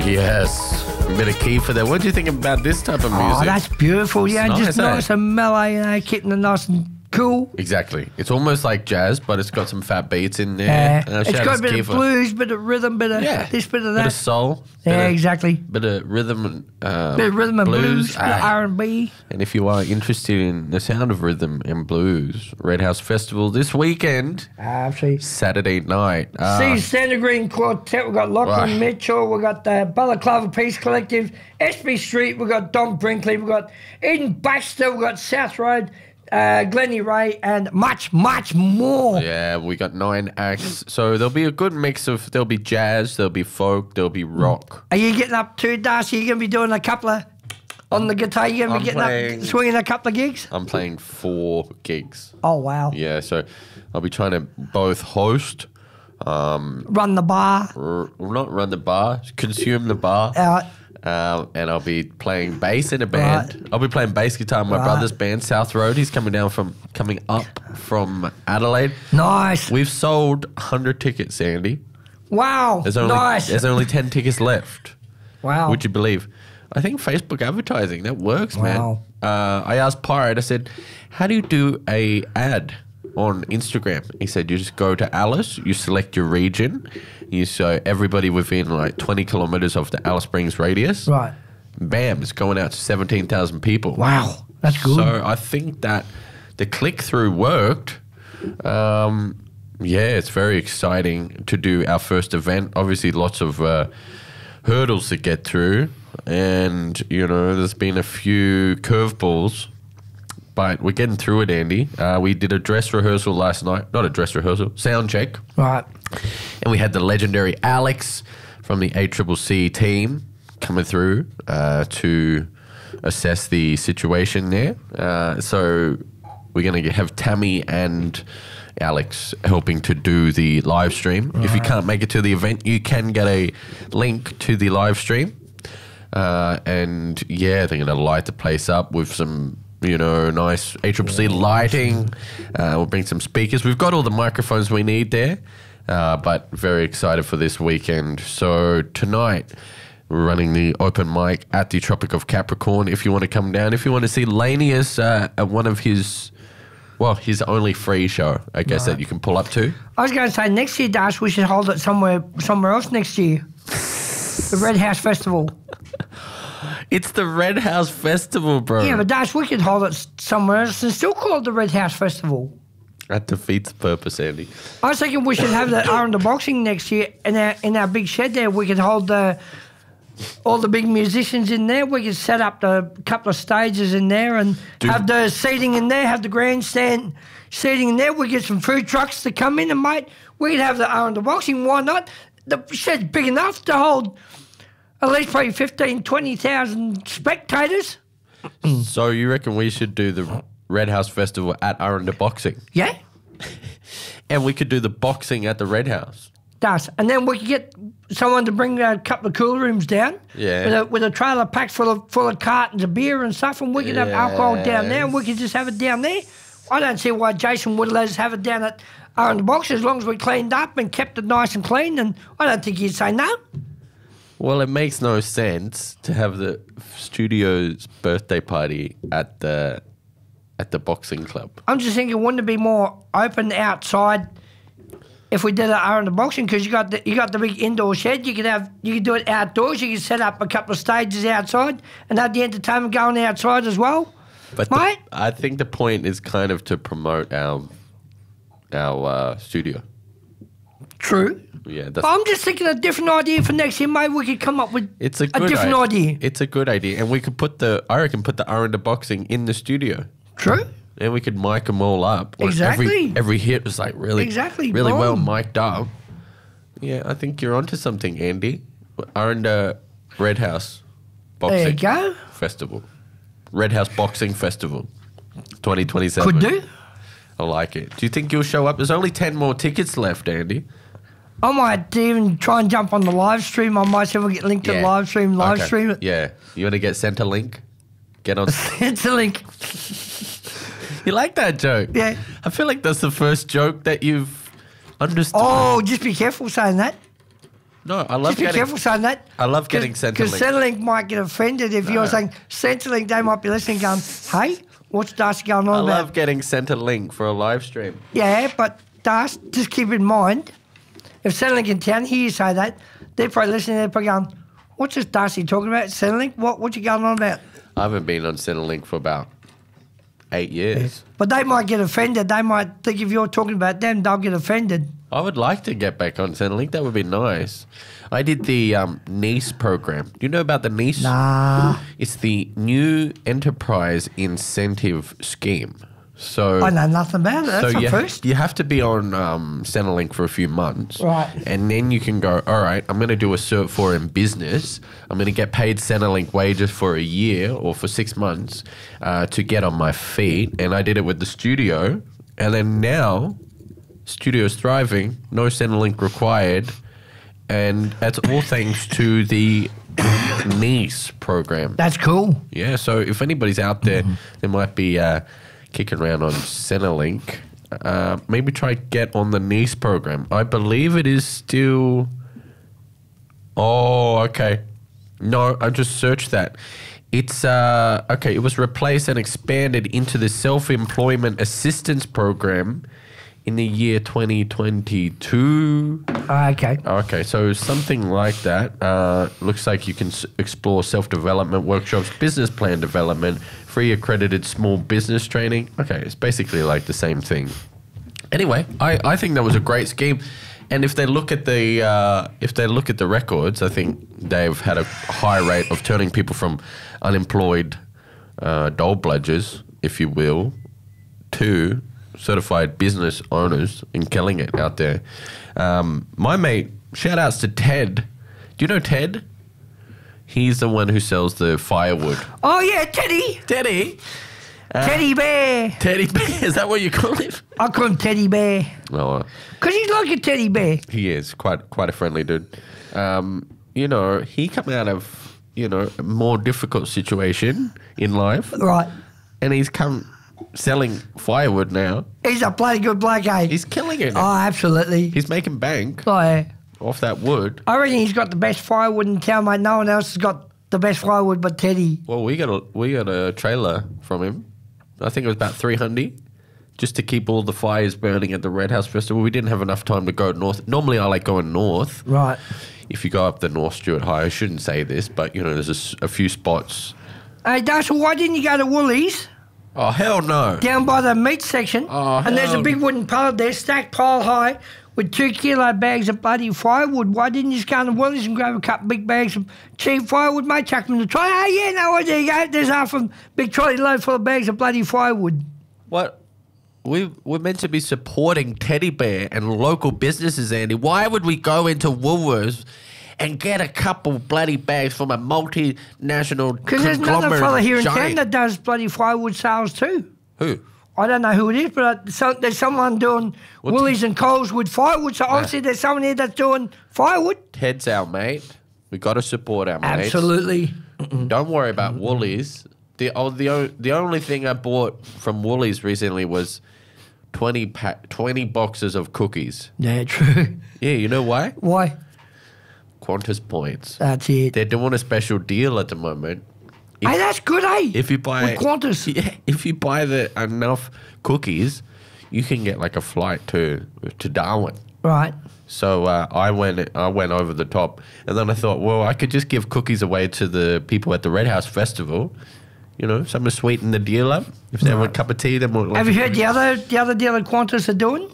Yes. A bit of Kiefer there. What do you think about this type of music? Oh, that's beautiful. Yeah, It's just nice, nice and mellow, you know, keeping it nice and cool. Exactly. It's almost like jazz, but it's got some fat beats in there. Yeah. It's got a bit of blues, bit of rhythm, bit of this, bit of that. Bit of soul. Yeah, exactly. Bit of rhythm and bit of rhythm and blues, bit of R&B. And if you are interested in the sound of rhythm and blues, Red House Festival this weekend, Saturday night. See Santa Green Quartet. We've got Lachlan Mitchell. We've got the Balaclava Peace Collective, SB Street. We've got Don Brinkley. We've got Eden Baxter. We've got South Road. Glennie Ray, and much, much more. Yeah, we got 9 acts. So there'll be a good mix of, there'll be jazz, there'll be folk, there'll be rock. Are you getting up to, Darcy? Are you going to be doing a couple of, on the guitar, you going to be getting up, swinging a couple of gigs? I'm playing 4 gigs. Oh, wow. Yeah, so I'll be trying to both host. Run the bar. Not run the bar, consume the bar. And I'll be playing bass in a band. Right. I'll be playing bass guitar in my brother's band, South Road. He's coming up from Adelaide. Nice. We've sold 100 tickets, Andy. Wow. Nice. There's only 10 tickets left. Wow. Would you believe? I think Facebook advertising, that works, man. I asked Pirate, I said, how do you do a ad on Instagram? He said, you just go to Alice, you select your region, you show everybody within like 20 kilometers of the Alice Springs radius. Right. Bam, it's going out to 17,000 people. Wow, that's good. So I think that the click-through worked. Yeah, it's very exciting to do our first event. Obviously, lots of hurdles to get through. And, you know, there's been a few curveballs. But we're getting through it, Andy. We did a dress rehearsal last night. Not a dress rehearsal, sound check. Right. And we had the legendary Alex from the ACCC team coming through to assess the situation there. So we're going to have Tammy and Alex helping to do the live stream. Right. If you can't make it to the event, you can get a link to the live stream. And, yeah, they're going to light the place up with some, you know, nice ACCC lighting. We'll bring some speakers. We've got all the microphones we need there, but very excited for this weekend. So tonight, we're running the open mic at the Tropic of Capricorn. If you want to come down, if you want to see Lanius at one of his, well, his only free show, I guess, that you can pull up to. I was going to say next year, Dash, we should hold it somewhere else next year. The Red House Festival. It's the Red House Festival, bro. Yeah, but Dash, we could hold it somewhere else and still call it the Red House Festival. That defeats the purpose, Andy. I was thinking we should have the R&D boxing next year in our big shed there. We could hold all the big musicians in there. We could set up a couple of stages in there and have the seating in there, have the grandstand seating in there. We get some food trucks to come in and, mate, we could have the R&D boxing. Why not? The shed's big enough to hold at least probably 15,000, 20,000 spectators. So you reckon we should do the Red House Festival at Arunda Boxing? Yeah. And we could do the boxing at the Red House. Does. And then we could get someone to bring a couple of cool rooms down. Yeah. With a trailer packed full of cartons of beer and stuff, and we could have alcohol down there, and we could just have it down there. I don't see why Jason would let us have it down at Arunda Boxing as long as we cleaned up and kept it nice and clean, and I don't think he'd say no. Well, it makes no sense to have the studio's birthday party at the boxing club. I'm just thinking, wouldn't it be more open outside if we did it at the boxing? Because you got the big indoor shed. You could do it outdoors. You could set up a couple of stages outside and have the entertainment going outside as well. But I think the point is kind of to promote our studio. True. Yeah, but I'm just thinking a different idea for next year. Maybe we could come up with a different idea. It's a good idea, and we could put the Arunda boxing in the studio. True. And we could mic them all up. Exactly. Every hit was like really well mic'd up. Yeah, I think you're onto something, Andy. Arunda Red House Boxing there you go. Festival. Red House Boxing Festival 2027. Could do. I like it. Do you think you'll show up? There's only 10 more tickets left, Andy. I might even try and jump on the live stream. I might see if we get linked to the live stream it. Yeah. You want to get sent a link? Get on. Sent a link. You like that joke? Yeah. I feel like that's the first joke that you've understood. Oh, just be careful saying that. No, I love Just be getting. careful saying that. I love getting Because Centrelink. Centrelink might get offended if you're saying Centrelink. They might be listening, going, "Hey, what's Darcy going on I about?" love getting Centrelink for a live stream. Yeah, but Darcy, just keep in mind, if Centrelink in town hear you say that, they're probably listening. They're probably going, "What's this Darcy talking about? Centrelink? What you going on about?" I haven't been on Centrelink for about 8 years. But they might get offended. They might think if you're talking about them, they'll get offended. I would like to get back on Centrelink. That would be nice. I did the NICE program. Do you know about the NICE? Nah. It's the New Enterprise Incentive Scheme. So I know nothing about it. That's so the first. you have to be on Centrelink for a few months. Right. And then you can go, all right, I'm going to do a Cert 4 in business. I'm going to get paid Centrelink wages for a year or for 6 months to get on my feet. And I did it with the studio. And then now, studio's thriving, no Centrelink required. And that's all thanks to the NICE program. That's cool. Yeah, so if anybody's out there, they might be kicking around on Centrelink, maybe try get on the NICE program. I believe it is still... Oh, okay. No, I just searched that. It's, okay, it was replaced and expanded into the Self-Employment Assistance Program in the year 2022. Okay. Okay, so something like that. Looks like you can explore self-development workshops, business plan development, free accredited small business training. Okay, it's basically like the same thing. Anyway, I think that was a great scheme, and if they look at the records, I think they've had a high rate of turning people from unemployed dole bludgers, if you will, to certified business owners and killing it out there. My mate, shout outs to Ted. Do you know Ted? He's the one who sells the firewood. Oh, yeah, Teddy. Teddy? Teddy Bear. Teddy Bear, is that what you call him? I call him Teddy Bear. Oh, Because he's like a teddy bear. he is quite a friendly dude. You know, he come out of, you know, a more difficult situation in life, Right. and he's come selling firewood now. He's a bloody good bloke, eh? He's killing it Oh, now. absolutely. He's making bank Oh, yeah. off that wood. I reckon he's got the best firewood in town, mate. No one else has got the best firewood but Teddy. Well, we got a trailer from him. I think it was about 300, just to keep all the fires burning at the Red House Festival. We didn't have enough time to go north. Normally, I like going north. Right. If you go up the North Stewart High, I shouldn't say this, but, you know, there's a few spots. Hey, Darcy, why didn't you go to Woolies? Oh, hell no. Down by the meat section. Oh, and there's a hell. big wooden pallet there, stacked pile high, with 2 kilo bags of bloody firewood. Why didn't you just go to Woolies and grab a couple big bags of cheap firewood, mate? Chuck them in the trolley. Oh, yeah, no, there you go. There's half a big trolley load full of bags of bloody firewood. What? We're meant to be supporting Teddy Bear and local businesses, Andy. Why would we go into Woolworths and get a couple bloody bags from a multinational Because there's another conglomerate fella here in town giant? that does bloody firewood sales too. Who? I don't know who it is, but there's someone doing Woolies and Coles with firewood. So obviously there's someone here that's doing firewood. Ted's our mate. We got to support our mates. Absolutely. Don't worry about Woolies. The only thing I bought from Woolies recently was 20 boxes of cookies. Yeah, true. Yeah, you know why? Why? Qantas points. That's it. They're doing a special deal at the moment. Hey, that's good, eh? If you buy With Qantas. yeah, if you buy enough cookies, you can get like a flight to Darwin. Right. So I went over the top, and then I thought, well, I could just give cookies away to the people at the Red House Festival. You know, something to sweeten the deal up. If they want a cup of tea, then we'll Have you heard the other deal that Qantas are doing?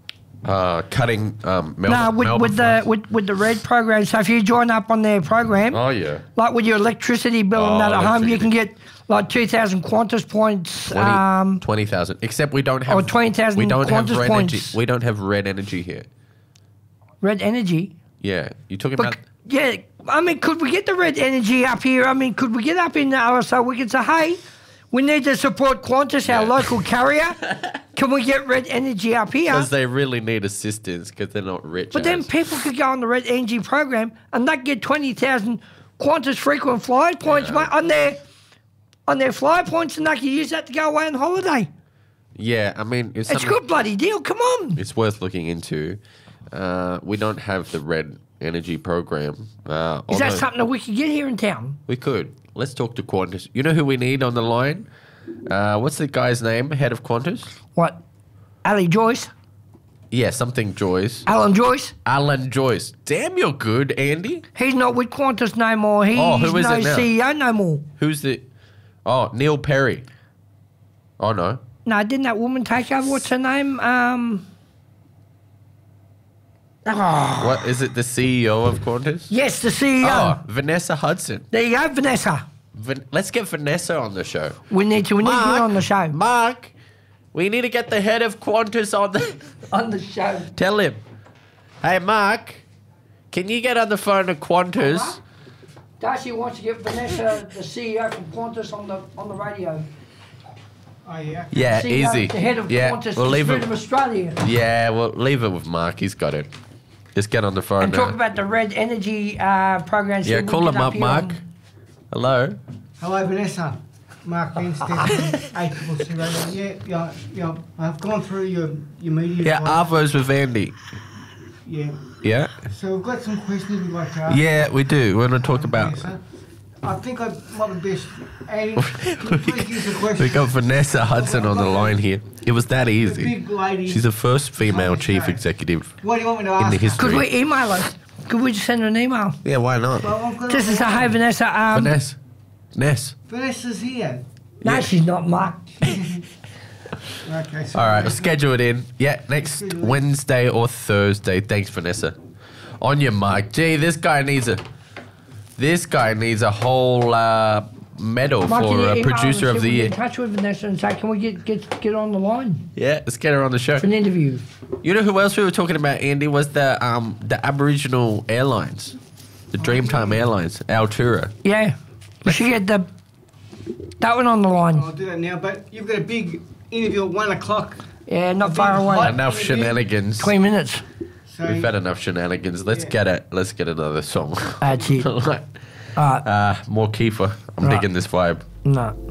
cutting Melbourne. No, with the red program. So if you join up on their program, Oh yeah. like with your electricity bill and that at home, you can get like 2,000 Qantas points. 20,000. Except we don't have. Or 20,000 We don't have Qantas red points. energy. We don't have red energy here. Red energy. Yeah, you talking But about? yeah, I mean, could we get the red energy up here? I mean, could we get up in the RSO? We could say, hey, we need to support Qantas, our local carrier. Can we get red energy up here? Because they really need assistance because they're not rich. But then people could go on the red energy program and they'd get 20,000 Qantas frequent flyer points mate, on their flyer points, and they could use that to go away on holiday. Yeah, I mean, It's a good bloody deal. Come on. It's worth looking into. We don't have the red energy program. Is that something that we could get here in town? We could. Let's talk to Qantas. You know who we need on the line? What's the guy's name, head of Qantas? What? Ali Joyce? Yeah, something Joyce. Alan Joyce? Alan Joyce. Damn, you're good, Andy. He's not with Qantas no more. He's who is no it now? CEO no more. Who's the... Oh, Neil Perry. Oh, no. No, didn't that woman take over? What's her name? What, is it the CEO of Qantas? Yes, the CEO. Oh, Vanessa Hudson. There you go, Vanessa. Let's get Vanessa on the show. We need to get her on the show. Mark, we need to get the head of Qantas on the... On the show. Tell him. Hey, Mark, can you get on the phone to Qantas? Darcy wants to get Vanessa, the CEO from Qantas, on the radio. Oh, yeah. Yeah, CEO, easy. The head of yeah, Qantas, we'll the leave Spirit it. of Australia. Yeah, we'll leave it with Mark. He's got it. Just get on the phone And now. talk about the Red Energy programs. Yeah, call him up, Mark. Hello. Hello, Vanessa. Mark Benstead, ACCC Radio. Yeah. I've gone through your media. Yeah, Arvo's with Andy. Yeah. Yeah? So we've got some questions we'd like to ask. Yeah, we do. We're going to talk about... Vanessa. I think I might be best. Andy, can you please give us a question? We got Vanessa Hudson on the line here. It was that The easy. big lady. She's the first female Qantas chief show. executive. What do you want me to in ask the her? history. Could we email us? Could we just send her an email? Yeah, why not? Well, I'm gonna- Just to say, hey, Vanessa. Vanessa. Ness. Vanessa's here. No, Yeah. she's not, Mark. Okay. So All right, we'll schedule it in. Yeah, next Wednesday or Thursday. Thanks, Vanessa. On your mark. Gee, this guy needs a whole medal Mark, can you for email producer us of if the we get year. in touch with Vanessa and say, can we get on the line Yeah, let's get her on the show. for an interview? You know who else we were talking about, Andy? Was the Aboriginal Airlines, the Dreamtime Airlines, Altura. Yeah. We should get that one on the line. I'll do that now, but you've got a big interview at 1 o'clock. Yeah, not far away. hot. Enough shenanigans. 20 minutes. So We've had enough shenanigans. Let's get another song. That's it. Right. All right. More Kiefer. I'm Right. digging this vibe. No.